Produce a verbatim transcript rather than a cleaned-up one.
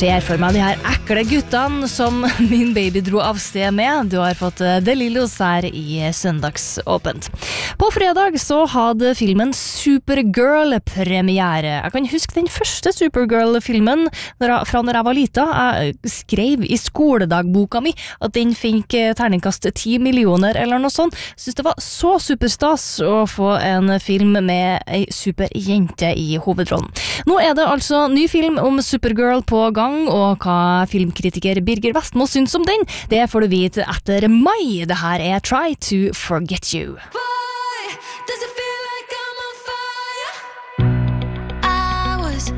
ser for meg de her ekle guttene som min baby dro av sted med. Du har fått The Lillos her i Søndagsåpent. På fredag så hadde filmen Supergirl premiere. Jeg kan huske den første Supergirl-filmen fra når jeg var lita. Jeg skrev i skoledagboka mi at den fikk terningkast ti millioner eller noe sånt. Jeg synes det var så superstas å få en film med ei superjente i hovedrollen. Nå er det altså ny film om Supergirl på gang, og hva filmkritiker Birger Vestmo syns om den, det får du vite etter mai. Det her er Try to Forget You.